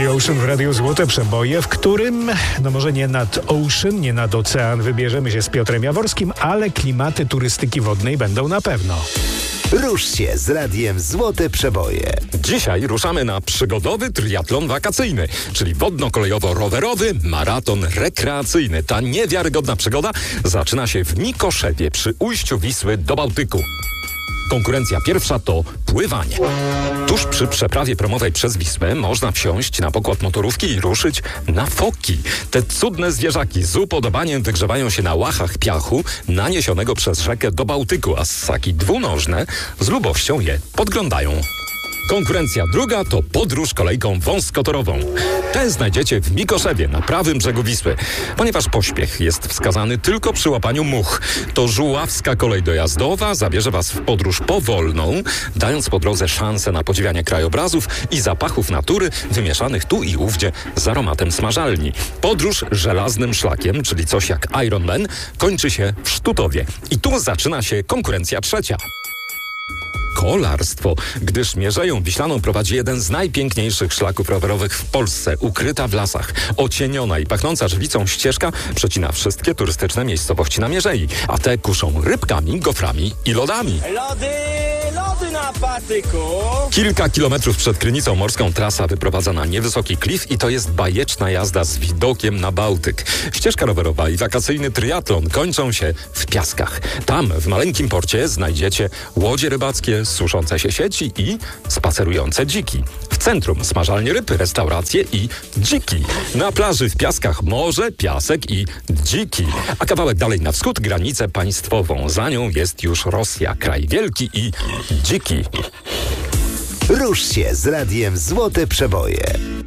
czyli Ocean w Radiu Złote Przeboje, w którym, no może nie nad Ocean, nie nad ocean wybierzemy się z Piotrem Jaworskim, ale klimaty turystyki wodnej będą na pewno. Rusz się z Radiem Złote Przeboje. Dzisiaj ruszamy na przygodowy triatlon wakacyjny, czyli wodno-kolejowo-rowerowy maraton rekreacyjny. Ta niewiarygodna przygoda zaczyna się w Mikoszewie przy ujściu Wisły do Bałtyku. Konkurencja pierwsza to pływanie. Tuż przy przeprawie promowej przez Wisłę można wsiąść na pokład motorówki i ruszyć na foki. Te cudne zwierzaki z upodobaniem wygrzewają się na łachach piachu naniesionego przez rzekę do Bałtyku, a ssaki dwunożne z lubością je podglądają. Konkurencja druga to podróż kolejką wąskotorową. Tę znajdziecie w Mikoszewie, na prawym brzegu Wisły. Ponieważ pośpiech jest wskazany tylko przy łapaniu much, to żuławska kolej dojazdowa zabierze Was w podróż powolną, dając po drodze szansę na podziwianie krajobrazów i zapachów natury wymieszanych tu i ówdzie z aromatem smażalni. Podróż żelaznym szlakiem, czyli coś jak Ironman, kończy się w Sztutowie. I tu zaczyna się konkurencja trzecia. Kolarstwo, gdyż Mierzeją Wiślaną prowadzi jeden z najpiękniejszych szlaków rowerowych w Polsce, ukryta w lasach. Ocieniona i pachnąca żywicą ścieżka przecina wszystkie turystyczne miejscowości na Mierzei, a te kuszą rybkami, goframi i lodami. Lody na patyku! Kilka kilometrów przed Krynicą Morską trasa wyprowadza na niewysoki klif i to jest bajeczna jazda z widokiem na Bałtyk. Ścieżka rowerowa i wakacyjny triatlon kończą się w Piaskach. Tam, w maleńkim porcie, znajdziecie łodzie rybackie, suszące się sieci i spacerujące dziki. W centrum smażalnie ryb, restauracje i dziki. Na plaży w Piaskach morze, piasek i dziki. A kawałek dalej na wschód granicę państwową. Za nią jest już Rosja, kraj wielki i dziki. Rusz się z Radiem Złote Przeboje.